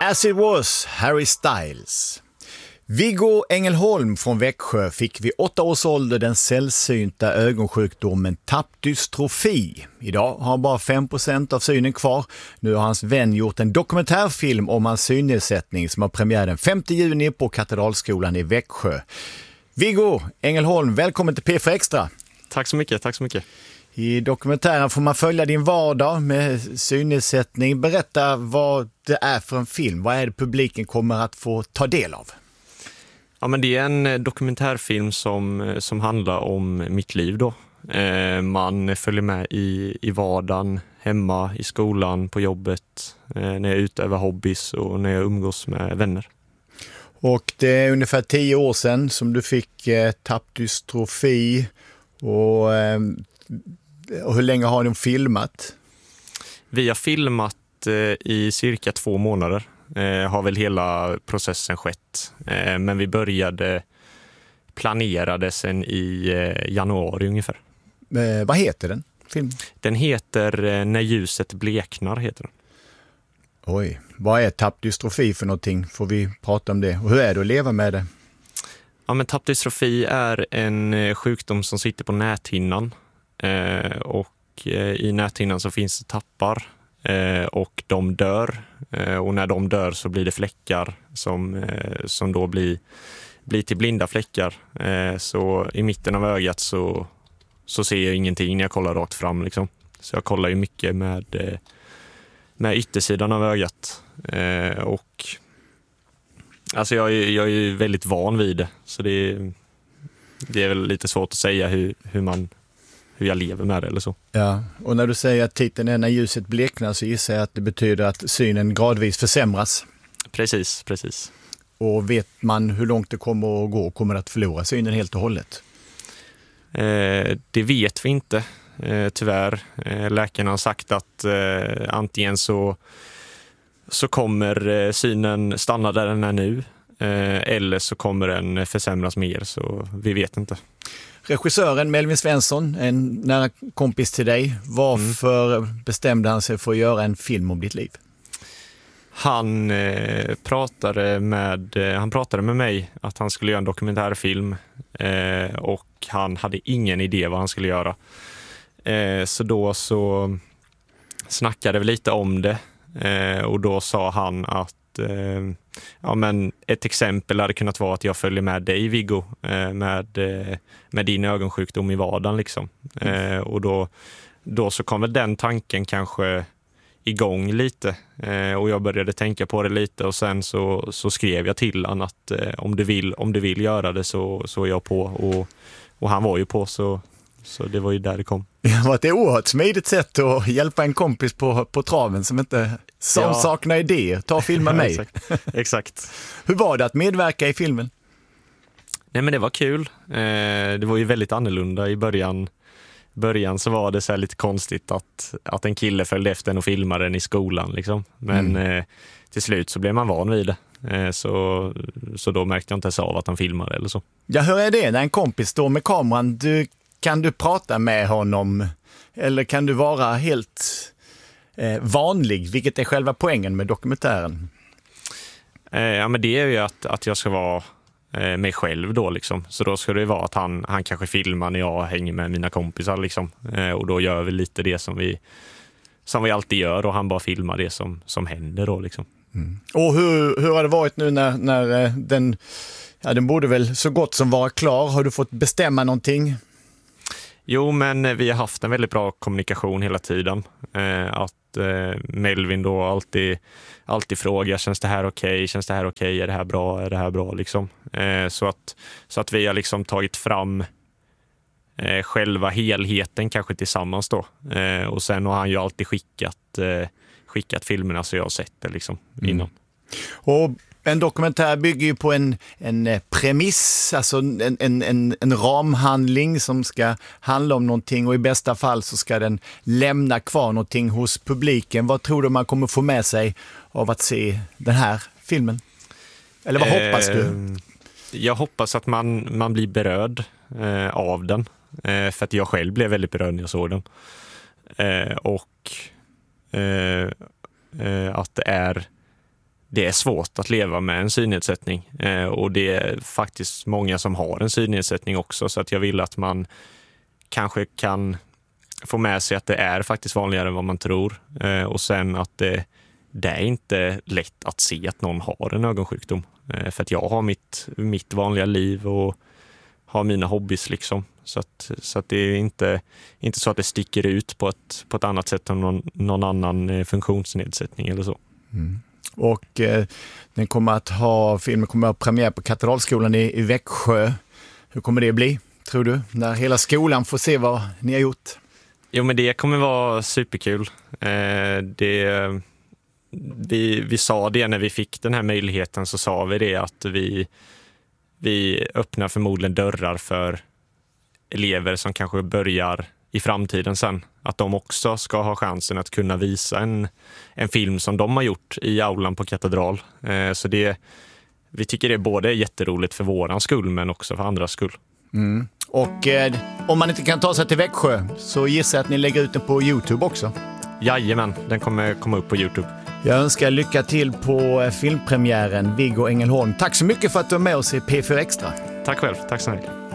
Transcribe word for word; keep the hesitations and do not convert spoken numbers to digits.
As it was, Harry Styles. Viggo Engelholm från Växjö fick vid åtta års ålder den sällsynta ögonsjukdomen tappdystrofi. Idag har han bara fem procent av synen kvar. Nu har hans vän gjort en dokumentärfilm om hans synnedsättning som har premiär den femte juni på Katedralskolan i Växjö. Viggo Engelholm, välkommen till P fyra Extra. Tack så mycket, tack så mycket. I dokumentären får man följa din vardag med synnedsättning. Berätta vad det är för en film. Vad är det publiken kommer att få ta del av? Ja, men det är en dokumentärfilm som, som handlar om mitt liv då. Eh, man följer med i, i vardagen, hemma, i skolan, på jobbet, eh, när jag utövar hobbys och när jag umgås med vänner. Och det är ungefär tio år sedan som du fick eh, tappdystrofi. Och, eh, och hur länge har de filmat? Vi har filmat eh, i cirka två månader. Eh, har väl hela processen skett. Eh, men vi började planera sen i eh, januari ungefär. Eh, vad heter den? Film? Den heter eh, När ljuset bleknar heter den. Oj, vad är tappdystrofi för någonting? Får vi prata om det? Och hur är det att leva med det? Ja, men tappdystrofi är en eh, sjukdom som sitter på näthinnan. Eh, och eh, i näthinnan så finns det tappar. Eh, och de dör. Eh, och när de dör så blir det fläckar som, eh, som då blir, blir till blinda fläckar. Eh, så i mitten av ögat så, så ser jag ingenting när jag kollar rakt fram. Liksom. Så jag kollar ju mycket med, eh, med yttersidan av ögat. Eh, och alltså jag, är, jag är ju väldigt van vid det. Så det är, det är väl lite svårt att säga hur, hur man... hur jag lever med det eller så. Ja, och när du säger att titeln är När ljuset bleknar så gissar jag att det betyder att synen gradvis försämras. Precis, precis. Och vet man hur långt det kommer att gå? Kommer det att förlora synen helt och hållet? Eh, det vet vi inte, eh, tyvärr. Eh, läkarna har sagt att eh, antingen så, så kommer eh, synen stanna där den är nu eh, eller så kommer den försämras mer, så vi vet inte. Regissören Melvin Svensson, en nära kompis till dig. Varför mm. bestämde han sig för att göra en film om ditt liv? Han, eh, pratade med, eh, han pratade med mig att han skulle göra en dokumentärfilm eh, och han hade ingen idé vad han skulle göra. Eh, så då så snackade vi lite om det eh, och då sa han att eh, ja, men ett exempel hade kunnat vara att jag följer med dig, Viggo, eh, med, eh, med din ögonsjukdom i vardagen liksom. Eh, och då, då så kom väl den tanken kanske igång lite eh, och jag började tänka på det lite och sen så, så skrev jag till han att eh, om, du vill, om du vill göra det så, så är jag på och, och han var ju på, så, så det var ju där det kom. Ja, det är ett oerhört smidigt sätt att hjälpa en kompis på, på traven som inte som ja. saknar idéer. Ta och filma mig. Exakt. Exakt. Hur var det att medverka i filmen? Nej, men det var kul. Eh, det var ju väldigt annorlunda i början. början så var det så här lite konstigt att, att en kille följde efter en och filmade den i skolan liksom. Men mm. eh, till slut så blev man van vid det. Eh, så, så då märkte jag inte ens av att han filmade eller så. Ja, hur är det när en kompis står med kameran? Du, kan du prata med honom eller kan du vara helt eh, vanlig? Vilket är själva poängen med dokumentären? Eh, ja, men det är ju att, att jag ska vara eh, mig själv då liksom. Så då ska det vara att han, han kanske filmar när jag hänger med mina kompisar liksom. Eh, och då gör vi lite det som vi, som vi alltid gör och han bara filmar det som, som händer då liksom. Mm. Och hur, hur har det varit nu när, när den, ja, den borde väl så gott som vara klar? Har du fått bestämma någonting? Jo, men vi har haft en väldigt bra kommunikation hela tiden. Eh, att eh, Melvin då alltid, alltid frågar, känns det här okej? Okay? Känns det här okej? Okay? Är det här bra? Är det här bra? Liksom. Eh, så, att, så att vi har liksom tagit fram eh, själva helheten kanske tillsammans då. Eh, och sen har han ju alltid skickat, eh, skickat filmerna så jag har sett det liksom innan. Mm. Och en dokumentär bygger ju på en, en premiss, alltså en, en, en, en ramhandling som ska handla om någonting och i bästa fall så ska den lämna kvar någonting hos publiken. Vad tror du man kommer få med sig av att se den här filmen? Eller vad eh, hoppas du? Jag hoppas att man, man blir berörd eh, av den. Eh, för att jag själv blev väldigt berörd när jag såg den. Eh, och eh, eh, att det är det är svårt att leva med en synnedsättning. Eh, och det är faktiskt många som har en synnedsättning också. Så att jag vill att man kanske kan få med sig att det är faktiskt vanligare än vad man tror. Eh, och sen att det, det är inte lätt att se att någon har en ögonsjukdom. Eh, för att jag har mitt, mitt vanliga liv och har mina hobbys liksom. Så att, så att det är inte, inte så att det sticker ut på ett, på ett annat sätt än någon, någon annan funktionsnedsättning eller så. Mm. Och eh, den kommer att ha, filmen kommer att ha premiär på Katedralskolan i, i Växjö. Hur kommer det bli, tror du? När hela skolan får se vad ni har gjort. Jo, men det kommer vara superkul. Eh, det, vi, vi sa det när vi fick den här möjligheten, så sa vi det att vi, vi öppnar förmodligen dörrar för elever som kanske börjar i framtiden sen. Att de också ska ha chansen att kunna visa en, en film som de har gjort i aulan på Katedral. Eh, så det, vi tycker det är både jätteroligt för våran skull men också för andras skull. Mm. Och eh, om man inte kan ta sig till Växjö så gissar jag att ni lägger ut den på YouTube också. Jajamän, den kommer komma upp på YouTube. Jag önskar lycka till på filmpremiären Viggo Ängelholm. Tack så mycket för att du är med oss i P fyra Extra. Tack själv, tack så mycket.